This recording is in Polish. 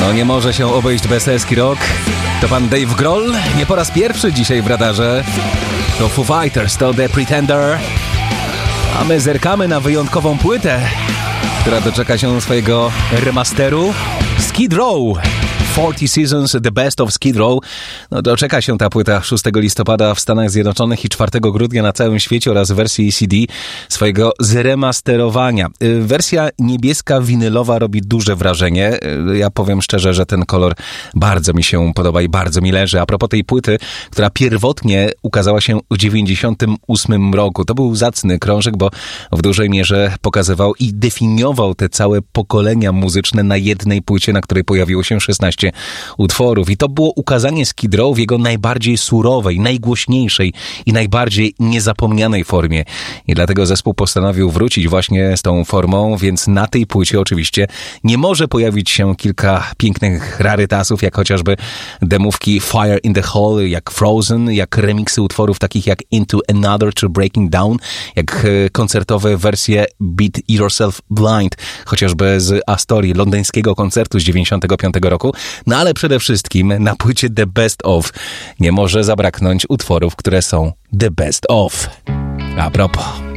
No nie może się obejść bez Eski Rock. To pan Dave Grohl, nie po raz pierwszy dzisiaj w radarze. To Foo Fighters, to The Pretender. A my zerkamy na wyjątkową płytę, która doczeka się swojego remasteru. Skid Row. 40 Seasons, The Best of Skid Row. No, doczeka się ta płyta 6 listopada w Stanach Zjednoczonych i 4 grudnia na całym świecie oraz wersji CD swojego zremasterowania. Wersja niebieska winylowa robi duże wrażenie. Ja powiem szczerze, że ten kolor bardzo mi się podoba i bardzo mi leży. A propos tej płyty, która pierwotnie ukazała się w 98 roku. To był zacny krążek, bo w dużej mierze pokazywał i definiował te całe pokolenia muzyczne na jednej płycie, na której pojawiło się 16 utworów. I to było ukazanie Skid Row w jego najbardziej surowej, najgłośniejszej i najbardziej niezapomnianej formie. I dlatego zespół postanowił wrócić właśnie z tą formą, więc na tej płycie oczywiście nie może pojawić się kilka pięknych rarytasów, jak chociażby demówki Fire in the Hole, jak Frozen, jak remiksy utworów takich jak Into Another czy Breaking Down, jak koncertowe wersje Beat Yourself Blind, chociażby z Astorii, londyńskiego koncertu z 95 roku. No ale przede wszystkim na płycie The Best Of nie może zabraknąć utworów, które są The Best Of. A propos.